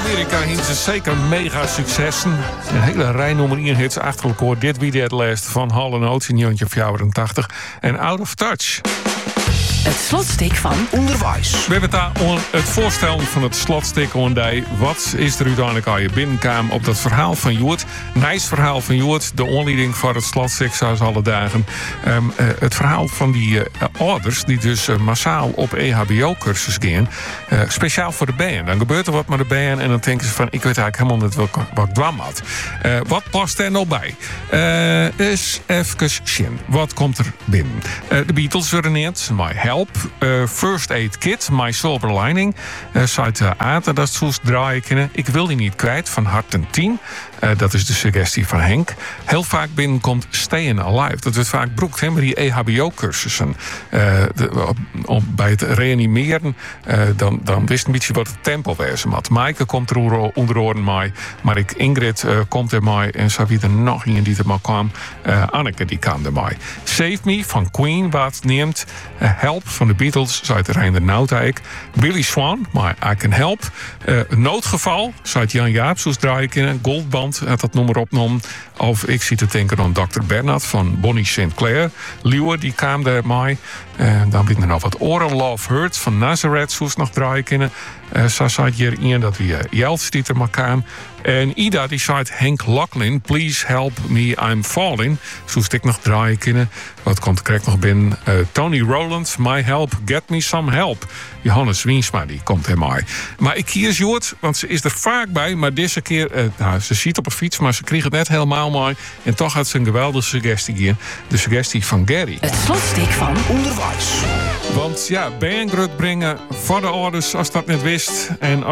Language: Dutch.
Amerika hebben ze zeker mega successen. Een hele rij nummer 1 hits achter elkaar. Dit wie het last van Hall & Oates in 1984 en Out of Touch. Het slotstuk van Onderwijs. We hebben daar het voorstel van het slotstuk ondij. Wat is er uiteindelijk al je binnenkwam op dat verhaal van Joert? Nice verhaal van Joert. De aanleiding voor het slotstuk zoals alle dagen. Het verhaal van die ouders die dus massaal op EHBO-cursus gaan. Speciaal voor de band. Dan gebeurt er wat met de band en dan denken ze van ik weet eigenlijk helemaal niet wat ik dwam had. Wat past er nou bij? Eens even zien. Wat komt er binnen? De Beatles worden net. My Help. First Aid Kit. My Silver Lining. Site Aten, dat is draaien kunnen. Ik wil die niet kwijt van Hart en 10. Dat is de suggestie van Henk. Heel vaak binnenkomt Stayin' Alive. Dat wordt vaak broekt met die EHBO-cursussen. Bij het reanimeren, dan wist een beetje wat het tempo was. Maaike komt er onder oren mij. Maar Ingrid komt er mij. En zo wie er nog iemand die er maar kwam. Anneke die kwam er mij. Save Me van Queen, wat neemt. Help van de Beatles, zei het Reinder Noutijk. Billy Swan, maar I Can Help. Noodgeval, zei het Jan Jaap, zoals draai ik in een Goldband, had dat nummer opgenomen. Of ik zie te denken aan Dr. Bernard van Bonnie Sinclair. Liewe, die kwam daar mij. Dan ben er nog wat Oral Love Hurt van Nazareth, zoals nog draai ik in. Zo zei hier in dat we Jelts die er maar kwam. En Ida die zei Henk Locklin, please help me, I'm falling. Zo stik nog draaien kunnen. Wat komt er correct nog binnen? Tony Rowland, my help, get me some help. Johannes Wiensma, die komt er mij. Maar ik kies Joort, want ze is er vaak bij. Maar deze keer, ze ziet op een fiets, maar ze kreeg het net helemaal mooi. En toch had ze een geweldige suggestie hier. De suggestie van Gary. Het slotstuk van Onderwijs. Want ja, bandgrut brengen voor de ouders als dat net wist. En